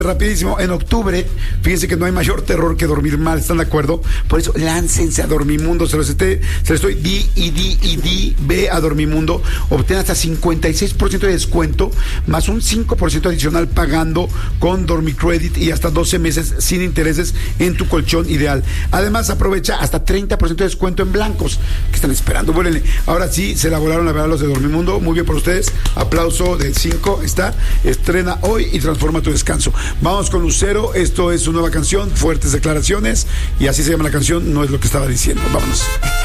Rapidísimo, en octubre, fíjense que no hay mayor terror que dormir mal, ¿están de acuerdo? Por eso, láncense a Dormimundo, se los estoy ve a Dormimundo, obtén hasta 56% de descuento, más un 5% adicional pagando con Dormicredit y hasta 12 meses sin intereses en tu colchón ideal. Además, aprovecha hasta 30% de descuento en blancos. ¿Qué están esperando? Vuélenle. Ahora sí, se elaboraron la verdad los de Dormimundo, muy bien por ustedes, aplauso de 5, estrena hoy y transforma tu descanso. Vamos con Lucero, esto es su nueva canción, Fuertes Declaraciones, y así se llama la canción, no es lo que estaba diciendo. Vámonos.